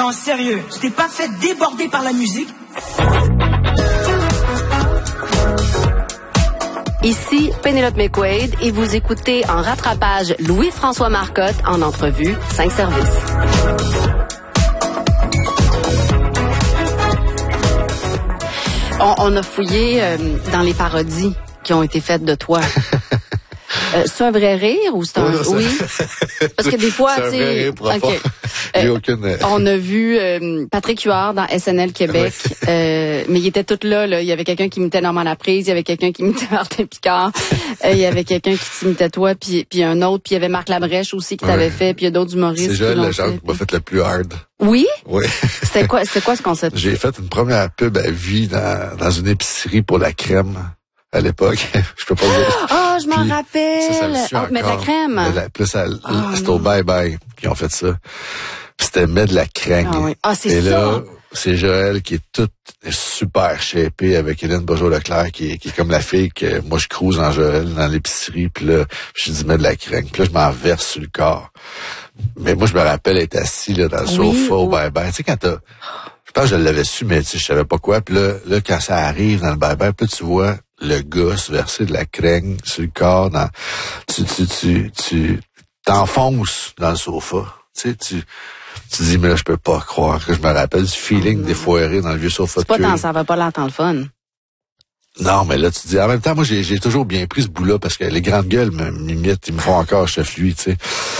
Non, sérieux, tu t'es pas fait déborder par la musique? Ici Pénélope McQuaid et vous écoutez en rattrapage Louis-François Marcotte en entrevue 5 services. On a fouillé dans les parodies qui ont été faites de toi. C'est un vrai rire ou c'est un... Oui. Parce que des fois, tu sais... J'ai aucune... On a vu Patrick Huard dans SNL Québec, mais il était tout là. Il y avait quelqu'un qui imitait Normand Laprise, il y avait quelqu'un qui imitait Martin Picard, il y avait quelqu'un qui t'imitait toi, puis un autre, puis il y avait Marc Labrèche aussi qui t'avait fait, puis il y a d'autres humoristes. C'est Joël Legendre qui m'a fait le plus hard. Oui? Oui. C'était quoi ce concept? J'ai fait une première pub à vie dans une épicerie pour la crème. À l'époque, je peux pas le dire. Ah, je m'en rappelle. Ça mais de la crème. C'était au Bye Bye qui ont fait ça. Puis c'était mettre de la crème. Ah oui. Ah, c'est ça. Et là, c'est Joël qui est toute super shapée avec Hélène Bourgeois-Leclerc qui est comme la fille que moi je cruise en Joël dans l'épicerie. Puis là, je dis mets de la crème. Puis là, je m'en verse sur le corps. Mais moi, je me rappelle être assis là dans le sofa au Bye Bye. Tu sais, quand je pense que je l'avais su, mais tu sais, je savais pas quoi. Puis là, quand ça arrive dans le Bye Bye, puis là, tu vois le gars se verser de la crème sur le corps, tu t'enfonces dans le sofa. Tu sais, tu dis, mais là, je peux pas croire que je me rappelle du feeling défoiré dans le vieux sofa de cuir. Ça va pas l'air le fun. Non, mais là, tu dis, en même temps, moi, j'ai toujours bien pris ce bout-là parce que les grandes gueules m'imitent, ils me font encore chef lui, tu sais.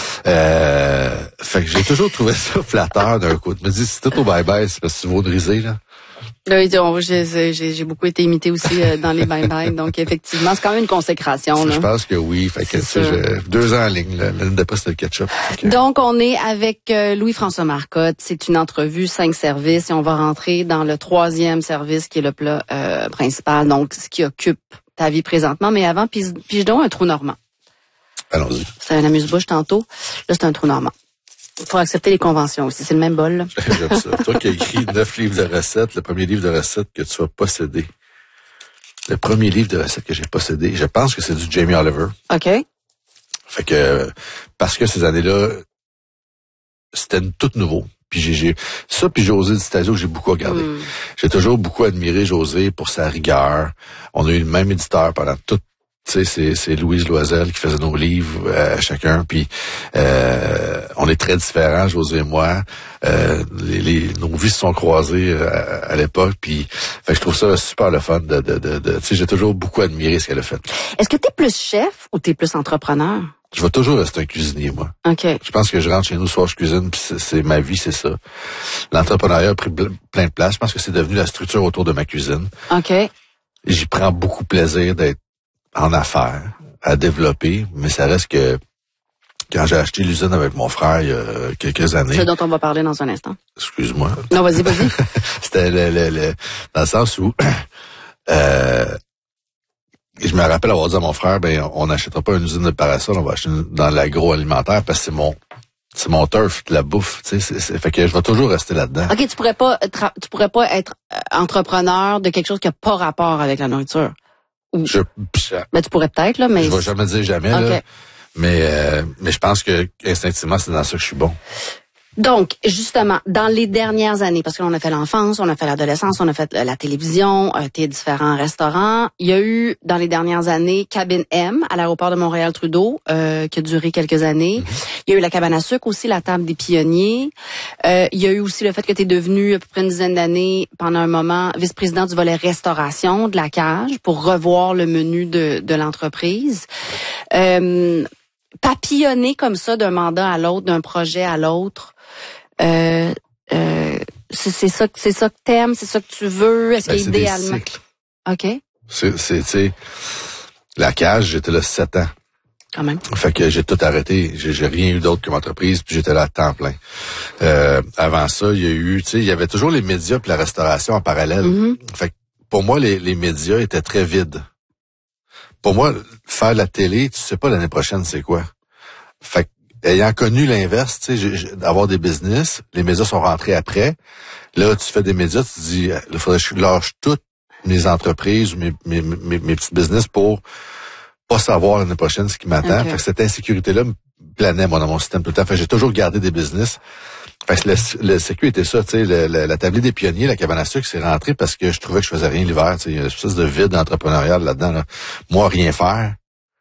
Fait que j'ai toujours trouvé ça flatteur d'un coup. Je me dis, si tout au bye-bye, c'est parce que tu vas une risée, là. Oui, j'ai beaucoup été imitée aussi dans les bye-bye, donc effectivement, c'est quand même une consécration. Là. Je pense que oui. Fait que, tu sais, 2 ans en ligne, l'année d'après, c'était le ketchup. Okay. Donc, on est avec Louis-François Marcotte. C'est une entrevue 5 services et on va rentrer dans le 3e service qui est le plat principal, donc ce qui occupe ta vie présentement. Mais avant, pige donc un trou normand. Allons-y. C'était un amuse-bouche tantôt. Là, c'est un trou normand. Il faut accepter les conventions aussi. C'est le même bol, là. J'aime ça. Toi qui as écrit 9 livres de recettes, le premier livre de recettes que tu as possédé. Le premier livre de recettes que j'ai possédé, je pense que c'est du Jamie Oliver. OK. Fait que, parce que ces années-là, c'était tout nouveau. Puis j'ai ça, puis José Di Stasio, j'ai beaucoup regardé. J'ai toujours beaucoup admiré José pour sa rigueur. On a eu le même éditeur pendant toute. Tu sais, c'est Louise Loisel qui faisait nos livres chacun, puis on est très différents, José et moi. Nos vies se sont croisées à l'époque, puis fait que je trouve ça super le fun de tu sais, j'ai toujours beaucoup admiré ce qu'elle a fait. Est-ce que t'es plus chef ou t'es plus entrepreneur? Je vais toujours rester un cuisinier, moi. OK. Je pense que je rentre chez nous, soir je cuisine, puis c'est ma vie, c'est ça. L'entrepreneuriat a pris plein de place. Je pense que c'est devenu la structure autour de ma cuisine. OK. J'y prends beaucoup plaisir d'être en affaires, à développer, mais ça reste que quand j'ai acheté l'usine avec mon frère il y a quelques années... C'est dont on va parler dans un instant. Excuse-moi. Non, vas-y. C'était dans le sens où je me rappelle avoir dit à mon frère, on n'achètera pas une usine de parasol, on va acheter dans l'agroalimentaire parce que c'est mon turf, de la bouffe, tu sais, fait que je vais toujours rester là-dedans. OK, tu pourrais pas être entrepreneur de quelque chose qui a pas rapport avec la nourriture. Ben, tu pourrais peut-être, là, mais... Je vais jamais dire jamais, okay. Là. Mais je pense que instinctivement, c'est dans ça que je suis bon. Donc, justement, dans les dernières années, parce qu'on a fait l'enfance, on a fait l'adolescence, on a fait la télévision, tes différents restaurants, il y a eu, dans les dernières années, Cabine M à l'aéroport de Montréal-Trudeau, qui a duré quelques années. Il y a eu la cabane à sucre aussi, la table des pionniers. Il y a eu aussi le fait que tu es devenu, à peu près une dizaine d'années, pendant un moment, vice-président du volet restauration de la Cage pour revoir le menu de l'entreprise. Papillonner comme ça d'un mandat à l'autre, d'un projet à l'autre, c'est ça que t'aimes, c'est ça que tu veux, est-ce qu'idéalement... OK. C'est la Cage, j'étais là 7 ans. Quand même. Fait que j'ai tout arrêté, j'ai rien eu d'autre comme entreprise, puis j'étais là à temps plein. Avant ça, il y a eu, tu sais, il y avait toujours les médias puis la restauration en parallèle. Fait que pour moi, les médias étaient très vides. Pour moi, faire de la télé, tu sais pas l'année prochaine c'est quoi. Fait que, ayant connu l'inverse, tu sais, d'avoir des business, les médias sont rentrés après. Là, tu fais des médias, tu te dis, il faudrait que je lâche toutes mes entreprises ou mes petits business pour pas savoir l'année prochaine ce qui m'attend. Okay. Fait que cette insécurité-là me planait, moi, dans mon système tout le temps. Fait que j'ai toujours gardé des business. Fait que le CQ était ça, tu sais, la tablée des pionniers, la cabane à sucre, c'est rentré parce que je trouvais que je faisais rien l'hiver, tu sais, il y a une espèce de vide entrepreneurial là-dedans, là. Moi, rien faire,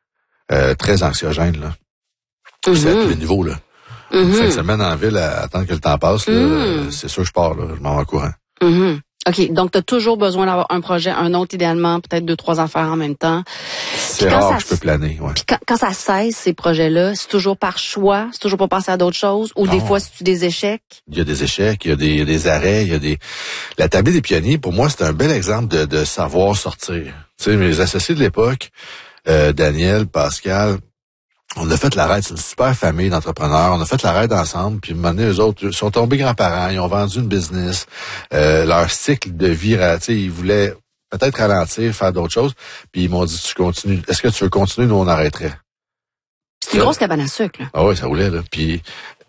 très anxiogène, là. C'est à tous les niveaux, là. Une fin de semaine en ville à attendre que le temps passe, là, c'est sûr que je pars, là, je m'en vais en courant. OK, donc tu as toujours besoin d'avoir un projet, un autre idéalement, peut-être 2-3 affaires en même temps. C'est rare que je peux planer, ouais. Puis quand ça cesse, ces projets-là, c'est toujours par choix, c'est toujours pour passer à d'autres choses, ou Non. des fois, c'est des échecs? Il y a des échecs, il y a des arrêts, il y a des... La tablée des pionniers, pour moi, c'est un bel exemple de savoir sortir. Tu sais, mes associés de l'époque, Daniel, Pascal, on a fait la raid, c'est une super famille d'entrepreneurs. On a fait la raid ensemble, puis à un moment donné, eux autres sont tombés grands-parents, ils ont vendu une business. Leur cycle de vie, tu sais, ils voulaient peut-être ralentir, faire d'autres choses. Puis ils m'ont dit, tu continues. Est-ce que tu veux continuer? Nous, on arrêterait. C'est une grosse cabane à sucre, là. Ah oui, ça roulait, là. Puis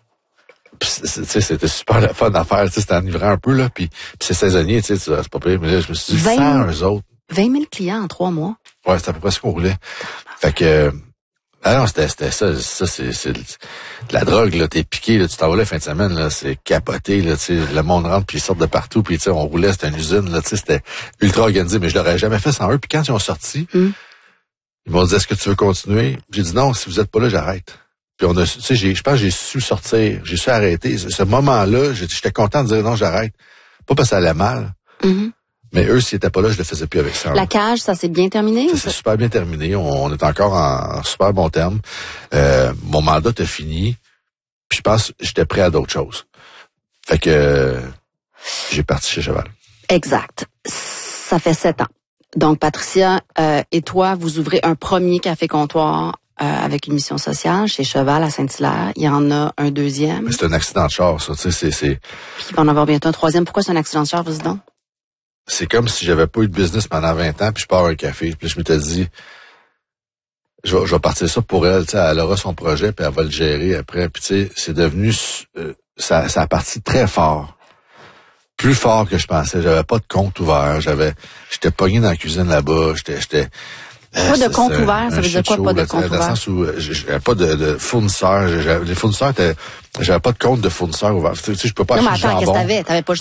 tu sais, c'était super le fun à faire. Tu sais, c'était enivrant un peu, là. Puis c'est saisonnier, tu sais, c'est pas pire. Mais là, je me suis dit, sans eux autres. 20 000 clients en 3 mois. Ouais, c'était à peu près ce qu'on roulait. Fait que... Ah non, c'était ça. Ça, c'est de la drogue, là. T'es piqué, là. Tu t'en vas là la fin de semaine, là. C'est capoté, là. Tu sais, le monde rentre puis ils sortent de partout. Puis, tu sais, on roulait, c'était une usine, là. Tu sais, c'était ultra organisé. Mais je l'aurais jamais fait sans eux. Puis quand ils ont sorti, ils m'ont dit, est-ce que tu veux continuer? J'ai dit, non, si vous êtes pas là, j'arrête. Puis on a, tu sais, je pense que j'ai su sortir. J'ai su arrêter. Ce moment-là, j'étais content de dire, non, j'arrête. Pas parce que ça allait mal. Mais eux, s'ils étaient pas là, je le faisais plus avec ça. La cage, ça s'est bien terminé? Ça s'est super bien terminé. On est encore en super bon terme. Mon mandat était fini. Puis je pense que j'étais prêt à d'autres choses. Fait que j'ai parti chez Cheval. Exact. Ça fait 7 ans. Donc, Patricia et toi, vous ouvrez un premier café-comptoir avec une mission sociale chez Cheval à Saint-Hilaire. Il y en a un deuxième. C'est un accident de char, ça. Tu sais, Puis il va en avoir bientôt un troisième. Pourquoi c'est un accident de char, vas-y donc? C'est comme si j'avais pas eu de business pendant 20 ans, puis je pars à un café. Puis je m'étais dit, je vais partir ça pour elle. Tu sais, elle aura son projet, puis elle va le gérer après. Puis tu sais, c'est devenu... ça a parti très fort. Plus fort que je pensais. J'avais pas de compte ouvert. J'étais pogné dans la cuisine là-bas. J'étais pas de compte ouvert, ça veut dire quoi, pas de compte ouvert? Dans le sens où j'avais pas de fournisseurs. Les fournisseurs j'avais pas de compte de fournisseur ouvert. Tu sais, je peux pas acheter du jambon. Non, mais attends, qu'est-ce que t'avais? T'avais pas